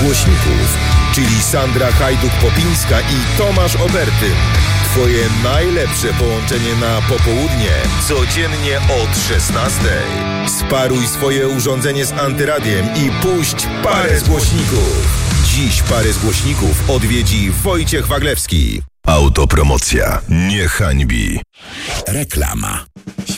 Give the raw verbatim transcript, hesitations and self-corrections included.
głośników, czyli Sandra Hajduk-Popińska i Tomasz Obertyn. Twoje najlepsze połączenie na popołudnie, codziennie od szesnastej. Sparuj swoje urządzenie z antyradiem i puść parę z głośników. Dziś parę z głośników odwiedzi Wojciech Waglewski. Autopromocja nie hańbi. Reklama.